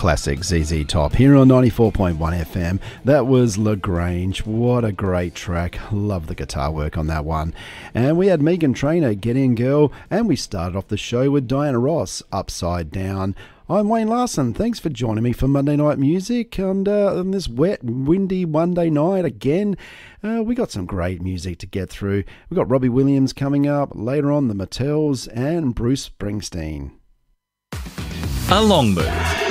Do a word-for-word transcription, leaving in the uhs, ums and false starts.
classic Z Z Top here on ninety-four point one F M. That was LaGrange. What a great track. Love the guitar work on that one. And we had Megan Trainor, Get In Girl, and we started off the show with Diana Ross, Upside Down. I'm Wayne Larson. Thanks for joining me for Monday Night Music and uh, on this wet, windy Monday night again. Uh, we got some great music to get through. We've got Robbie Williams coming up, later on the Mattels and Bruce Springsteen. A long move.